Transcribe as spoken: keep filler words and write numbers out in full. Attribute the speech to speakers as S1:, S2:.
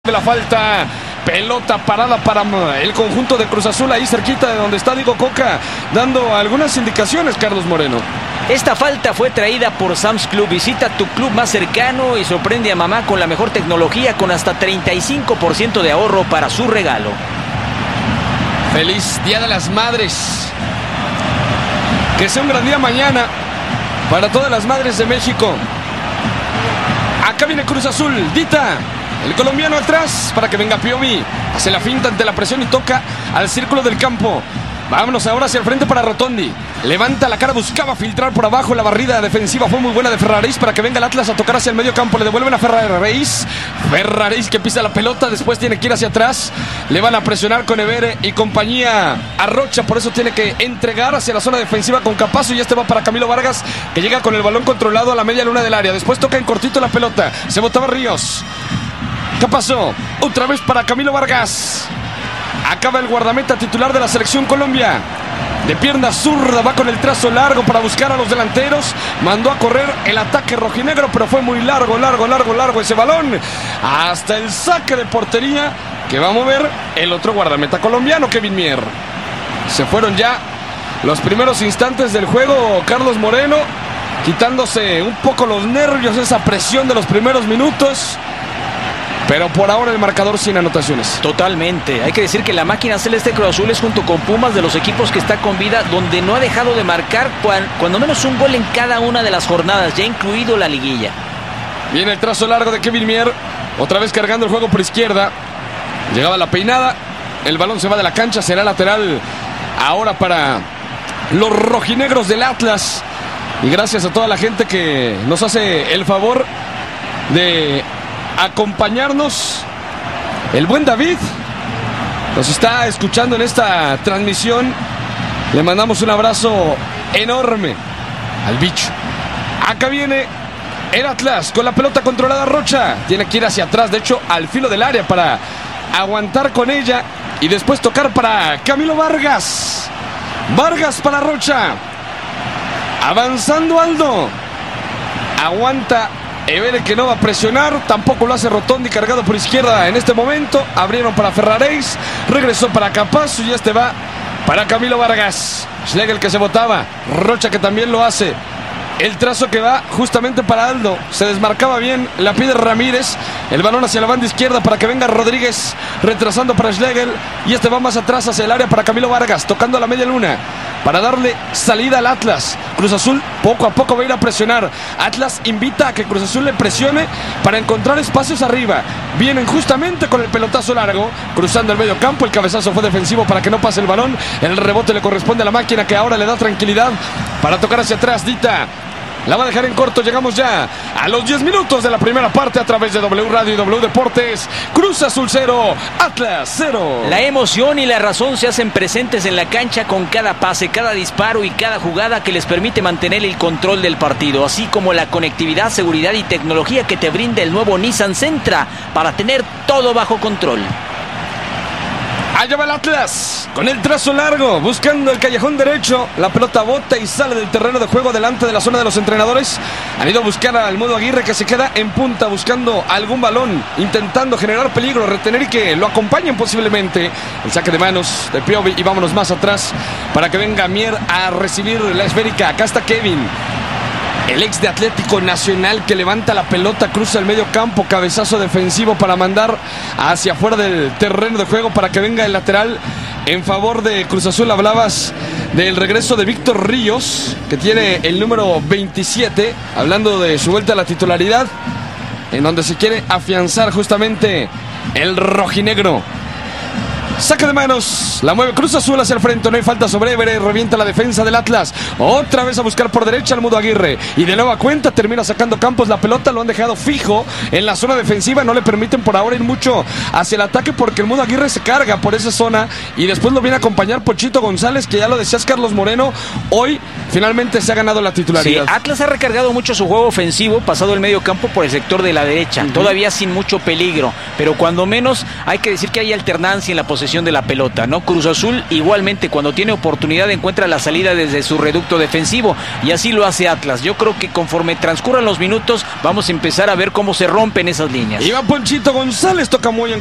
S1: La falta, pelota parada para el conjunto de Cruz Azul, ahí cerquita de donde está Diego Coca, dando algunas indicaciones, Carlos Moreno.
S2: Esta falta fue traída por Sam's Club. Visita tu club más cercano y sorprende a mamá con la mejor tecnología, con hasta treinta y cinco por ciento de ahorro para su regalo.
S1: Feliz Día de las Madres. Que sea un gran día mañana para todas las madres de México. Acá viene Cruz Azul, Dita. El colombiano atrás para que venga Piovi. Hace la finta ante la presión y toca al círculo del campo. Vámonos ahora hacia el frente para Rotondi. Levanta la cara, buscaba filtrar por abajo. La barrida defensiva fue muy buena de Ferraréis para que venga el Atlas a tocar hacia el medio campo. Le devuelven a Ferraréis. Ferraréis que pisa la pelota. Después tiene que ir hacia atrás. Le van a presionar con Evere y compañía a Rocha. Por eso tiene que entregar hacia la zona defensiva con Capazo. Y este va para Camilo Vargas, que llega con el balón controlado a la media luna del área. Después toca en cortito la pelota. Se botaba Ríos. ¿Qué pasó? Otra vez para Camilo Vargas. Acaba el guardameta titular de la selección Colombia. De pierna zurda va con el trazo largo para buscar a los delanteros. Mandó a correr el ataque rojinegro, pero fue muy largo, largo, largo, largo ese balón. Hasta el saque de portería que va a mover el otro guardameta colombiano, Kevin Mier. Se fueron ya los primeros instantes del juego, Carlos Moreno, quitándose un poco los nervios, esa presión de los primeros minutos. Pero por ahora el marcador sin anotaciones.
S2: Totalmente. Hay que decir que la máquina celeste Cruz Azul es, junto con Pumas, de los equipos que está con vida, donde no ha dejado de marcar cuando menos un gol en cada una de las jornadas, ya incluido la liguilla.
S1: Viene el trazo largo de Kevin Mier, otra vez cargando el juego por izquierda. Llegaba la peinada, el balón se va de la cancha, será lateral ahora para los rojinegros del Atlas. Y gracias a toda la gente que nos hace el favor de acompañarnos. El buen David nos está escuchando en esta transmisión. Le mandamos un abrazo enorme al bicho. Acá viene el Atlas con la pelota controlada. Rocha tiene que ir hacia atrás, de hecho al filo del área, para aguantar con ella y después tocar para Camilo Vargas. Vargas para Rocha, avanzando Aldo. Aguanta Evere, que no va a presionar, tampoco lo hace Rotondi, cargado por izquierda en este momento. Abrieron para Ferraréis, regresó para Capazo y este va para Camilo Vargas. Schlegel, que se botaba, Rocha, que también lo hace. El trazo que va justamente para Aldo, se desmarcaba bien, la pide Ramírez. El balón hacia la banda izquierda para que venga Rodríguez, retrasando para Schlegel. Y este va más atrás hacia el área para Camilo Vargas, tocando a la media luna para darle salida al Atlas. Cruz Azul poco a poco va a ir a presionar. Atlas invita a que Cruz Azul le presione para encontrar espacios arriba. Vienen justamente con el pelotazo largo, cruzando el medio campo. El cabezazo fue defensivo para que no pase el balón. El rebote le corresponde a la máquina, que ahora le da tranquilidad para tocar hacia atrás. Dita la va a dejar en corto. Llegamos ya a los diez minutos de la primera parte a través de W Radio y W Deportes. Cruz Azul cero, Atlas cero.
S2: La emoción y la razón se hacen presentes en la cancha con cada pase, cada disparo y cada jugada que les permite mantener el control del partido, así como la conectividad, seguridad y tecnología que te brinda el nuevo Nissan Sentra para tener todo bajo control.
S1: Allá va el Atlas, con el trazo largo, buscando el callejón derecho. La pelota bota y sale del terreno de juego delante de la zona de los entrenadores. Han ido a buscar al Mudo Aguirre, que se queda en punta buscando algún balón, intentando generar peligro, retener y que lo acompañen posiblemente. El saque de manos de Piovi y vámonos más atrás para que venga Mier a recibir la esférica. Acá está Kevin, el ex de Atlético Nacional, que levanta la pelota, cruza el medio campo, cabezazo defensivo para mandar hacia afuera del terreno de juego para que venga el lateral en favor de Cruz Azul. Hablabas del regreso de Víctor Ríos, que tiene el número veintisiete, hablando de su vuelta a la titularidad, en donde se quiere afianzar justamente el rojinegro. Saque de manos, la mueve Cruz Azul hacia el frente, no hay falta sobre Evere, revienta la defensa del Atlas. Otra vez a buscar por derecha al Mudo Aguirre y de nueva cuenta termina sacando Campos la pelota. Lo han dejado fijo en la zona defensiva, no le permiten por ahora ir mucho hacia el ataque porque el Mudo Aguirre se carga por esa zona y después lo viene a acompañar Pochito González, que ya lo decías, Carlos Moreno, hoy finalmente se ha ganado la titularidad.
S2: Sí, Atlas ha recargado mucho su juego ofensivo, pasado el medio campo por el sector de la derecha, uh-huh. Todavía sin mucho peligro, pero cuando menos hay que decir que hay alternancia en la posesión posesión de la pelota, ¿no? Cruz Azul igualmente cuando tiene oportunidad encuentra la salida desde su reducto defensivo y así lo hace Atlas. Yo creo que conforme transcurran los minutos vamos a empezar a ver cómo se rompen esas líneas.
S1: Iba Ponchito González, toca muy en